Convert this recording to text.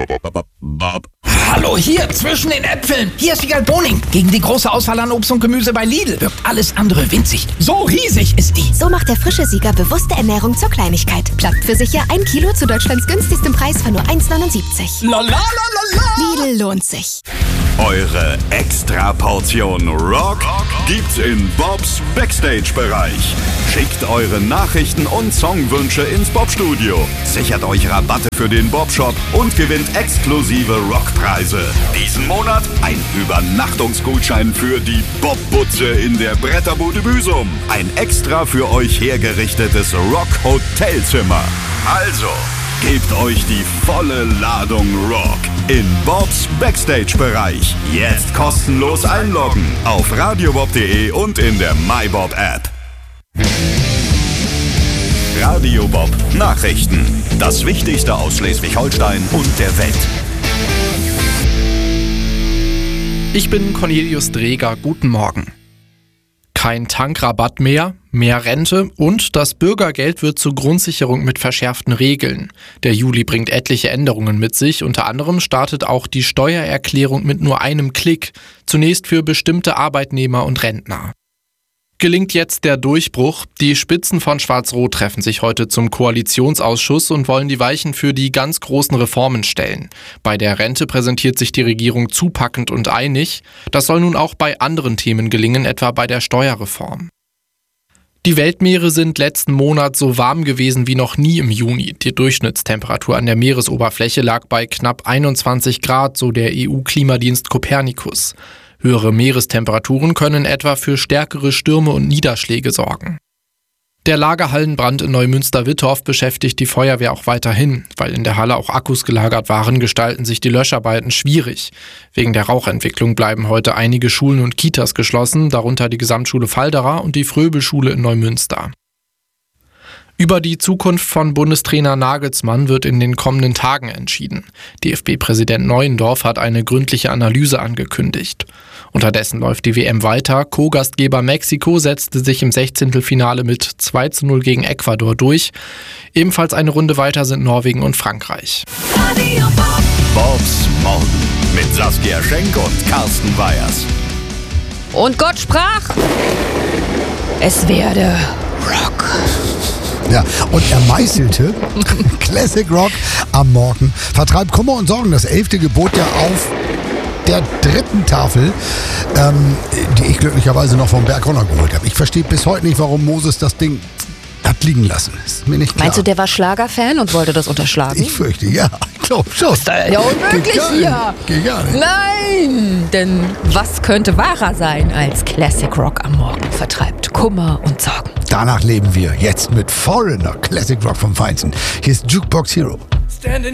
Bob. Hallo, hier zwischen den Äpfeln. Hier ist Wiegald Boning. Gegen die große Auswahl an Obst und Gemüse bei Lidl wirkt alles andere winzig. So riesig ist die. So macht der frische Sieger bewusste Ernährung zur Kleinigkeit. Plagt für sich ja 1 Kilo zu Deutschlands günstigstem Preis von nur 1,79. La la la la la. Lidl lohnt sich. Eure Extra-Portion Rock gibt's in Bobs Backstage-Bereich. Schickt eure Nachrichten und Songwünsche ins Bob-Studio. Sichert euch Rabatte für den Bob-Shop und gewinnt exklusive Rockpreise. Diesen Monat ein Übernachtungsgutschein für die Bob-Butze in der Bretterbude Büsum. Ein extra für euch hergerichtetes Rock-Hotelzimmer. Also, gebt euch die volle Ladung Rock in Bobs Backstage-Bereich. Jetzt kostenlos einloggen auf radiobob.de und in der MyBob-App. Radio Bob Nachrichten. Das Wichtigste aus Schleswig-Holstein und der Welt. Ich bin Cornelius Dreger. Guten Morgen. Kein Tankrabatt mehr, mehr Rente und das Bürgergeld wird zur Grundsicherung mit verschärften Regeln. Der Juli bringt etliche Änderungen mit sich. Unter anderem startet auch die Steuererklärung mit nur einem Klick. Zunächst für bestimmte Arbeitnehmer und Rentner. Gelingt jetzt der Durchbruch? Die Spitzen von Schwarz-Rot treffen sich heute zum Koalitionsausschuss und wollen die Weichen für die ganz großen Reformen stellen. Bei der Rente präsentiert sich die Regierung zupackend und einig. Das soll nun auch bei anderen Themen gelingen, etwa bei der Steuerreform. Die Weltmeere sind letzten Monat so warm gewesen wie noch nie im Juni. Die Durchschnittstemperatur an der Meeresoberfläche lag bei knapp 21 Grad, so der EU-Klimadienst Copernicus. Höhere Meerestemperaturen können etwa für stärkere Stürme und Niederschläge sorgen. Der Lagerhallenbrand in Neumünster-Wittorf beschäftigt die Feuerwehr auch weiterhin. Weil in der Halle auch Akkus gelagert waren, gestalten sich die Löscharbeiten schwierig. Wegen der Rauchentwicklung bleiben heute einige Schulen und Kitas geschlossen, darunter die Gesamtschule Falderer und die Fröbelschule in Neumünster. Über die Zukunft von Bundestrainer Nagelsmann wird in den kommenden Tagen entschieden. DFB-Präsident Neuendorf hat eine gründliche Analyse angekündigt. Unterdessen läuft die WM weiter. Co-Gastgeber Mexiko setzte sich im 16. Finale mit 2:0 gegen Ecuador durch. Ebenfalls eine Runde weiter sind Norwegen und Frankreich. Bobs Morgen mit Saskia Schenk und Carsten Weyers. Und Gott sprach, es werde Rock. Ja, und er meißelte Classic Rock am Morgen. Vertreibt Kummer und Sorgen, das 11. Gebot ja auf der 3. Tafel, die ich glücklicherweise noch vom Berg runtergeholt habe. Ich verstehe bis heute nicht, warum Moses das Ding hat liegen lassen. Ist mir nicht klar. Meinst du, der war Schlagerfan und wollte das unterschlagen? Ich fürchte, ja. Ich glaube schon. Ist ja unmöglich hier. Geht gar nicht. Nein, denn was könnte wahrer sein als Classic Rock am Morgen vertreibt Kummer und Sorgen. Danach leben wir jetzt mit Foreigner, Classic Rock vom Feinsten. Hier ist Jukebox Hero.